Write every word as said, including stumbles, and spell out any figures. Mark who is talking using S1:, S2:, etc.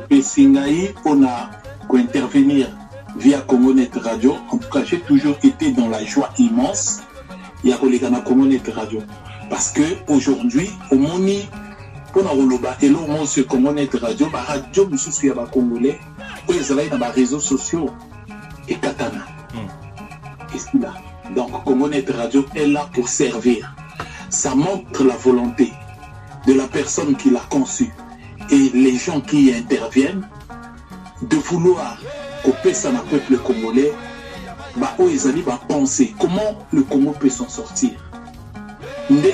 S1: Pessingaï, on a intervenir via Congonet Radio. En tout cas, j'ai toujours été dans la joie immense. Il y a Olegana Congonet Radio. Parce que aujourd'hui, au Moni, pour la Roloba, et là, on se Congonet Radio, ma radio, nous sommes sur les Congolais, où ils allaient dans les réseaux sociaux et Katana. Et c'est là. Donc, Congonet Radio est là pour servir. Ça montre la volonté de la personne qui l'a conçu et les gens qui y interviennent de vouloir couper ça dans le peuple congolais. Bah, où ils allaient penser comment le Congo peut s'en sortir.